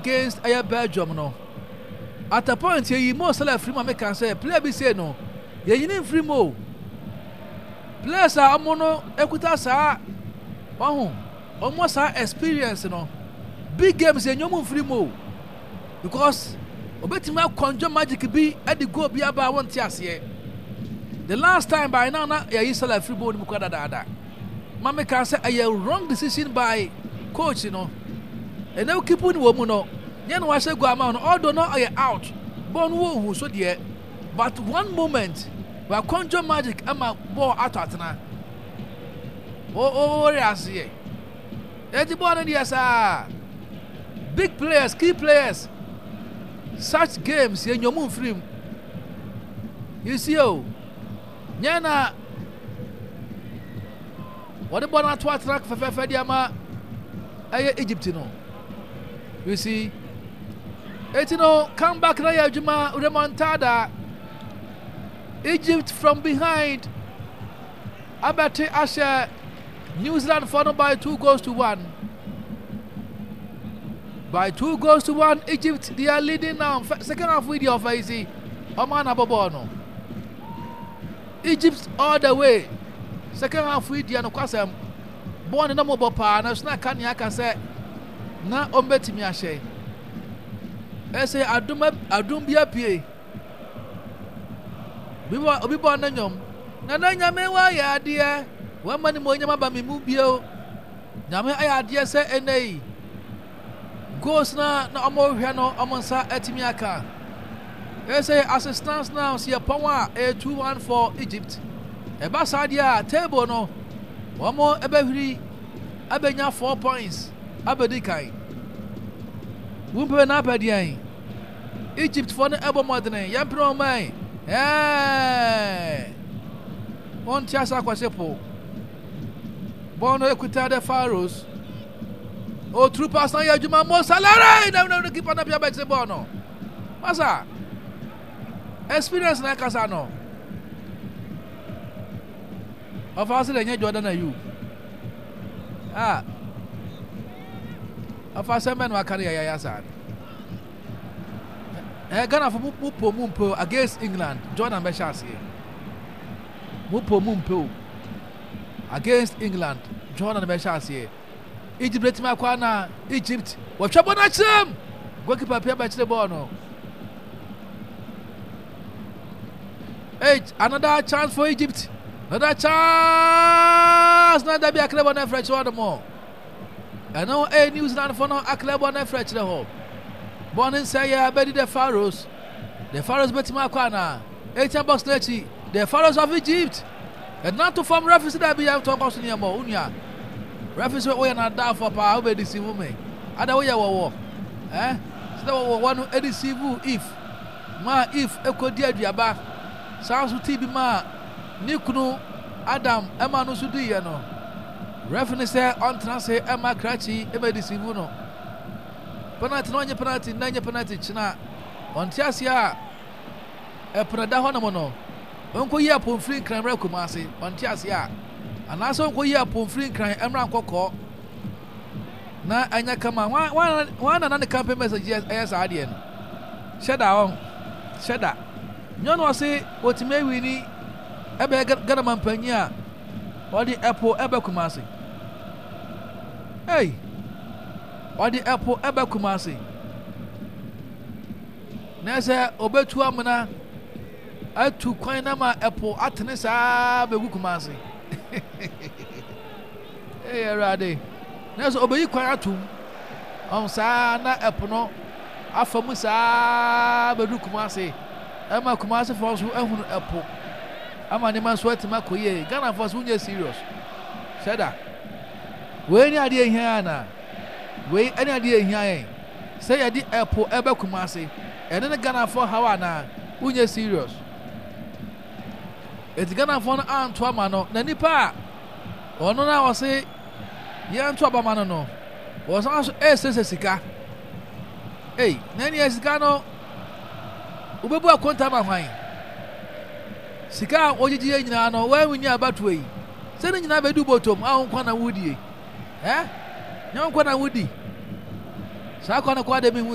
against Belgium no. At a point here, you most like free can say, play be say no. You need free mo. Players are mono equitas are almost our experience, you know. Big games and you free mo. Because Obetima conjure magic be at the go be about 1 year. The last time by now, you used to like free mo Mukada. Mamma can say a wrong decision by coach, you know. And now keep on woman. No. Then I say go amount, although not are out. Born who so dear. But one moment, where conjure magic and my ball out at now. Oh, yes, yeah. Everybody, yes, big players, key players. Such games, in your moon frame. You see, oh, Yana. What about not to track for Fediama? Egypt, you know. You see, come back now, Juma remontada. Egypt from behind. Abate Asher, New Zealand followed by 2-1. By 2-1, Egypt they are leading now. Second half video of Easy. Oman Abobono. Egypt all the way. Second half video no kwasem. Born na mobile pa na sna kan ya kan say na ombetimi ahye. Say adum bia pie. Obi born na nyom. Na nyame wa ya ade e. Wa mani mo nyama ba me mu bio. Nyame aya ade say enei. Goes na omo hwe no omo nsa atimi aka. Say assistance now see power a 2-1 for Egypt. Eba sadia table no. Omo ebehiri abenya 4 points. Abedi kai. Wumpe na abedi Egypt for no ebo modern. Yampro man. On tiasa kwasepo. Bono equita the Pharaohs. Oh, true pass now, Yajuma Mo Salary. No, keep on up your back. Bono. Masa experience like Casano. Of us, and Jordan, are you? Of us, a man who carry a yasan. Ghana for Mupo Mumpo against England. Jordan Beshasi. Mupo Mumpo against England. Jordan Beshasi. Egypt Makwana, Egypt. What trouble at them? Goalkeeper Pierre by the ball. Another chance for Egypt. Another chance. Another be a club on a French order more. And now a New Zealand for no a club on a French the whole. Born in Saya, Betty the Pharaohs. The Pharaohs Betty Makwana. 18 box 30. The Pharaohs of Egypt. And not to form reference that be able to cost in your more. Reference we are not down for power over deceive me. Other way war. So one deceive if echo dear Diaba sounds to TB ma Nikunu Adam Emma no Sudi no. Reference on transfer Emma Cratchy Emma deceive no. Penalty no penalty, 9 penalty china. On Tiasia a Prada Honomono. Uncle Ya Pomfree can recommense on Tiasia. And also go here upon free crying Emran Coco. Na anya kama one another campaign message yes adian. Shada. Nyon was say what may we need ebe ganaman panya or the apple ebe kumasi. Hey, or the apple ebe kumasi. Nasa obetu amana I took quinama apple at Nessa be kumasi. Hey, Rade. There's obey quietum on Sana Epono Afamusa Bedu Kumasi. Emma Kumasi falls who own Apple. I'm an immense sweat to Makoye. Ghana for Sunya serious. Said that. When any idea here now? Wait, any idea here? Say I did Apple Eba Kumasi. And then Ghana for Hawana. Unya serious. It's Ghana for Antoine, Nanipa. Or no, I was say, Yan Twabamano was also Sika. Hey, Nanny Escano Ubebu Quantama Wine. Sika, what did you know where we near about way? Sending you never do bottom, I won't want a woody. No one woody. Sakana Quademi